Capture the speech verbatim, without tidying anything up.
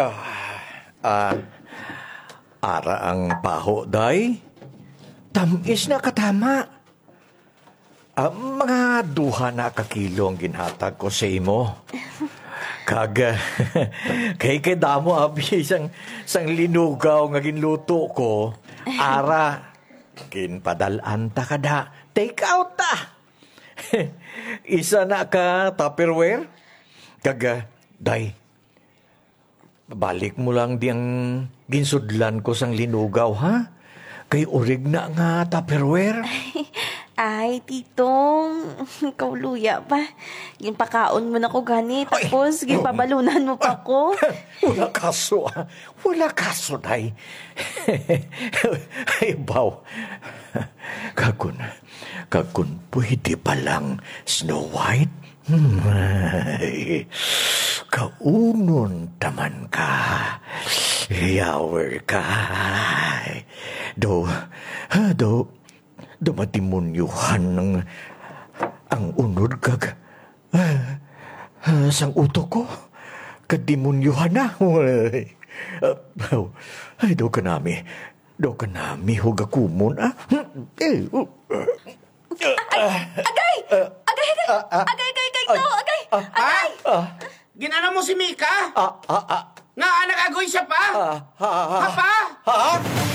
Ah, ara ang paho, day. Tamis na katama. Ah, mga duha na kakilo ang ginhatag ko sa imo. Kaga, kay kay damo abi isang, isang linugaw nga ginluto ko. Ara, ginpadalan ta kada. Take out ta. Isa na ka Tupperware. Kaga, day, balik mo lang diyang ginsudlan ko sang linugaw, ha? Kay urig na nga Tupperware. Ay, titong, ikaw luya pa. Ginpakaon mo na ko gani, tapos ginpabalunan mo pa ko. Wala kaso, ah. Wala kaso, day. Ay, baw. Kakun, kakun, pwede pa lang Snow White? Hmm, ay, kaunon taman ka. Yawer ka. Do, ha, do, do matimunyuhan ng ang unod kag ah, ah, sang uto ko. Kadimunyuhan na. Ay, uh, ay do ka nami. Do ka nami hugakumon, ah. Eh, uh, Agay! Agay! Agay! Agay! Agay! Agay! Agay! Agay! Ha? Ginana mo si Mika? ah, ah, ah, Nga anak agoy siya pa? ah, ah, ah, Ha pa? ah,